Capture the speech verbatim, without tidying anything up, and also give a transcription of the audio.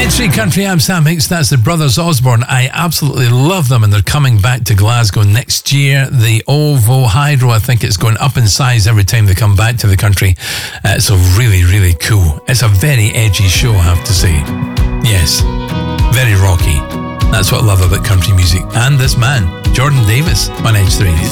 Country Country, I'm Sam Hicks. That's the Brothers Osborne. I absolutely love them, and they're coming back to Glasgow next year. The Ovo Hydro, I think it's going up in size every time they come back to the country. Uh, so really, really cool. It's a very edgy show, I have to say. Yes, very rocky. That's what I love about country music. And this man, Jordan Davis, on Edge three.